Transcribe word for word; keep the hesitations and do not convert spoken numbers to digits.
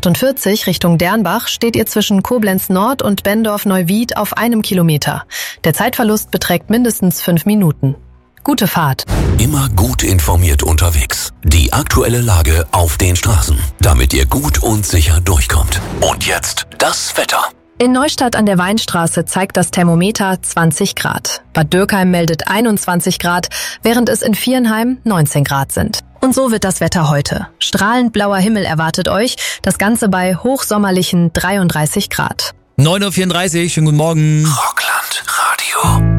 achtundvierzig Richtung Dernbach steht ihr zwischen Koblenz Nord und Bendorf-Neuwied auf einem Kilometer. Der Zeitverlust beträgt mindestens fünf Minuten. Gute Fahrt. Immer gut informiert unterwegs. Die aktuelle Lage auf den Straßen, damit ihr gut und sicher durchkommt. Und jetzt das Wetter. In Neustadt an der Weinstraße zeigt das Thermometer zwanzig Grad. Bad Dürkheim meldet einundzwanzig Grad, während es in Viernheim neunzehn Grad sind. Und so wird das Wetter heute. Strahlend blauer Himmel erwartet euch, das Ganze bei hochsommerlichen dreiunddreißig Grad. neun Uhr vierunddreißig, schönen guten Morgen. Rockland Radio.